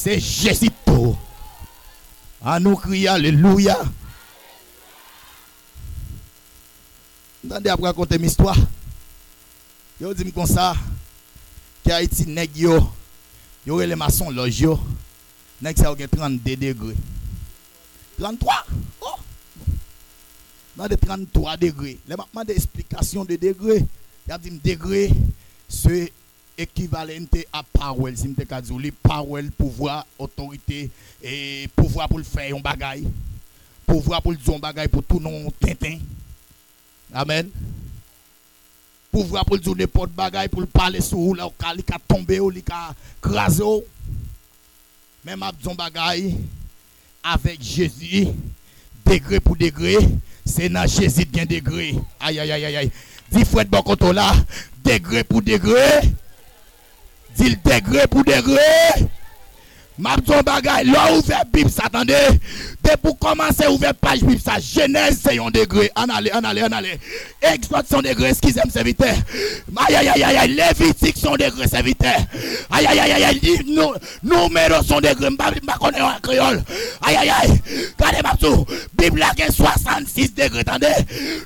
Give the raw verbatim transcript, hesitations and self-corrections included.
c'est Jésus tout. À nous crier alléluia. Attendez après raconter une histoire. Yo dit comme ça que Haïti nèg yo yo les maçons loge yo nèg ça a trente-deux degrés. trente-trois. Oh. Dans de trente-trois degrés. Les m'a des explications de degrés. Il a dit degré c'est équivalent à parole, si m'te ka dit parole, pouvoir, autorité et pouvoir pour le faire un bagay. Pouvoir pour le dire un bagay pour tout non tintin. Amen. Pouvoir pour le dire n'importe bagay pour le parler sur ou là il ka tomber ou il ka craser. Même abdon bagay avec Jésus degré pour degré, c'est dans Jésus bien degré. Aïe aïe aïe aïe. Dis frère bon côté là, degré pour degré. Dis le degré pour degré. Mabdon bagay, là ouvert Bible, attendez. Dès pour commencer ouvert page Bible, ça Genèse c'est un degré. En allez, en allez, en allez. Exode son degré, excusez-moi serviteur. Aïe aïe aïe aïe, Lévitique son degré serviteur. Aïe aïe aïe aïe, numéro son degré, m'pa connaît en créole. Aïe aïe aïe. Regardez Mabdou, Bible là soixante-six degrés, attendez.